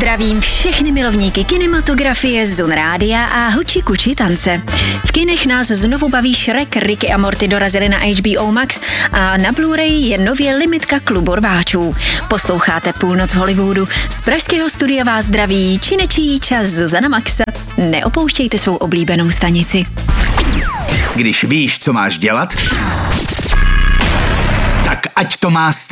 Zdravím všechny milovníky kinematografie, Zone Rádia a Huči Kuči tance. V kinech nás znovu baví Shrek, Ricky a Morty dorazili na HBO Max a na Blu-ray je nově limitka Klubu rváčů. Posloucháte Půlnoc v Hollywoodu. Z pražského studia vás zdraví činečí čas Zuzana Maxa. Neopouštějte svou oblíbenou stanici. Když víš, co máš dělat, tak ať to má styl.